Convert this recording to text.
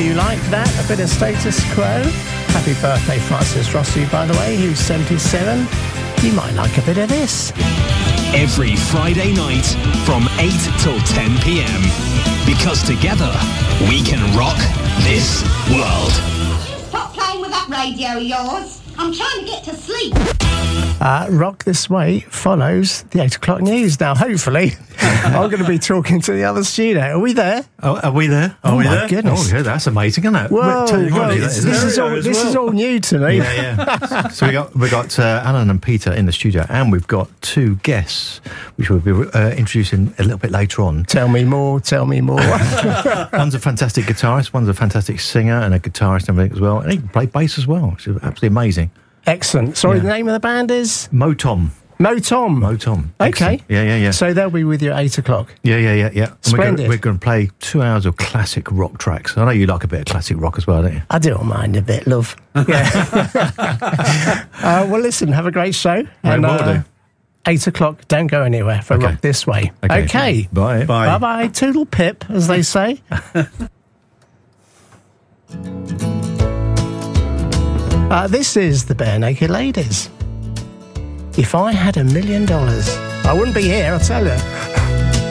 you like that, a bit of Status Quo. Happy birthday, Francis Rossi, by the way, who's 77. You might like a bit of this. Every Friday night from 8 till 10 p.m. Because together we can rock this world. Stop playing with that radio of yours. I'm trying to get to sleep. Rock This Way follows the 8 o'clock news. Now, hopefully, I'm going to be talking to the other studio. Are we there? Oh, are we there? Oh, we my there? goodness. Oh, yeah, that's amazing, isn't it? Whoa, This is all new to me. Yeah. So we got Alan and Peter in the studio, and we've got two guests, which we'll be introducing a little bit later on. Tell me more. One's a fantastic guitarist, one's a fantastic singer and a guitarist and everything as well, and he can play bass as well, which is absolutely amazing. Excellent. Sorry, the name of the band is? Motom. Okay. Excellent. Yeah. So they'll be with you at 8 o'clock. Yeah. And Splendid. we're going to play 2 hours of classic rock tracks. I know you like a bit of classic rock as well, don't you? I don't mind a bit, love. Yeah. Well, listen, have a great show. And, will do. 8 o'clock, don't go anywhere for Rock This Way. Okay. Bye. Bye-bye. Toodle pip, as they say. This is the Bare Naked Ladies. If I had $1 million, I wouldn't be here, I'll tell you.